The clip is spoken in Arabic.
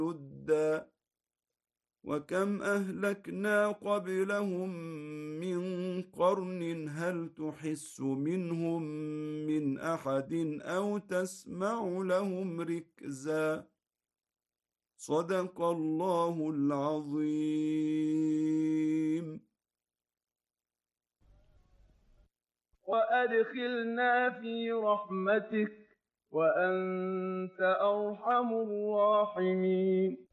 لُدًّا وكم أهلكنا قبلهم من قرن هل تحس منهم من أحد أو تسمع لهم ركزا صدق الله العظيم. وأدخلنا في رحمتك وأنت أرحم الراحمين.